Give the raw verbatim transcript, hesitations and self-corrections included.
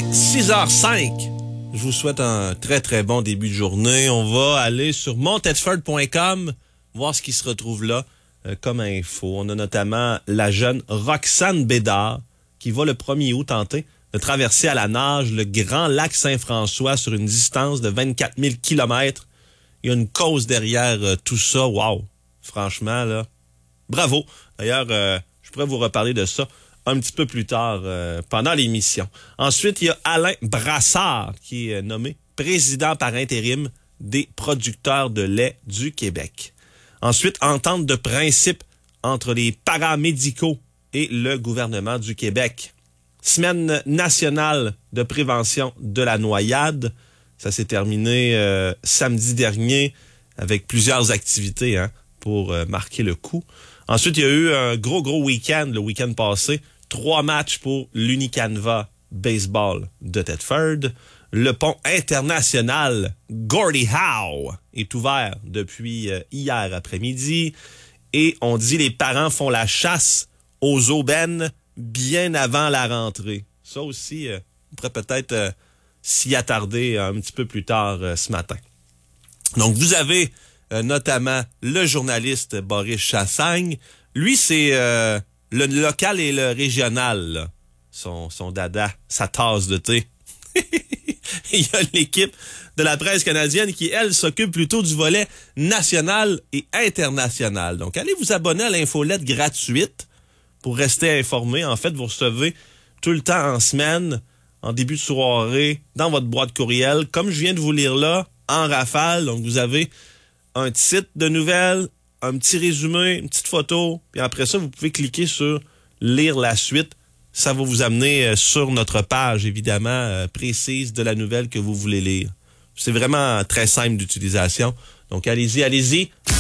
est six heures cinq. Je vous souhaite un très très bon début de journée. On va aller sur montedford point com, voir ce qui se retrouve là euh, comme info. On a notamment la jeune Roxane Bédard qui va le premier août tenter de traverser à la nage le grand lac Saint-François sur une distance de vingt-quatre mille kilomètres. Il y a une cause derrière euh, tout ça. Wow! Franchement, là, bravo. D'ailleurs, euh, je pourrais vous reparler de ça un petit peu plus tard euh, pendant l'émission. Ensuite, il y a Alain Brassard qui est nommé président par intérim des producteurs de lait du Québec. Ensuite, entente de principe entre les paramédicaux et le gouvernement du Québec. Semaine nationale de prévention de la noyade. Ça s'est terminé euh, samedi dernier avec plusieurs activités hein, pour euh, marquer le coup. Ensuite, il y a eu un gros, gros week-end le week-end passé. Trois matchs pour l'Unicanva Baseball de Thetford. Le pont international Gordie Howe est ouvert depuis euh, hier après-midi. Et on dit les parents font la chasse aux aubaines bien avant la rentrée. Ça aussi, euh, on pourrait peut-être euh, s'y attarder un petit peu plus tard euh, ce matin. Donc, vous avez euh, notamment le journaliste Boris Chassagne. Lui, c'est euh, le local et le régional, là. Son, son dada, sa tasse de thé. Il y a l'équipe de la presse canadienne qui, elle, s'occupe plutôt du volet national et international. Donc, allez vous abonner à l'infolette gratuite pour rester informé. En fait, vous recevez tout le temps en semaine, en début de soirée, dans votre boîte courriel, comme je viens de vous lire là, en rafale. Donc, vous avez un titre de nouvelles, un petit résumé, une petite photo, puis après ça, vous pouvez cliquer sur « Lire la suite ». Ça va vous amener sur notre page, évidemment, précise de la nouvelle que vous voulez lire. C'est vraiment très simple d'utilisation. Donc, allez-y, allez-y.